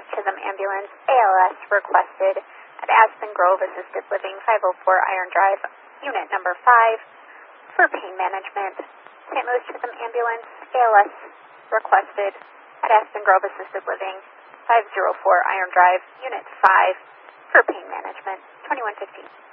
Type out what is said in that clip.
Chisholm Ambulance, ALS requested at Aspen Grove Assisted Living, 504 Iron Drive, Unit number 5, for pain management. St. Louis Chisholm Ambulance, ALS requested at Aspen Grove Assisted Living, 504 Iron Drive, Unit 5, for pain management. 2115.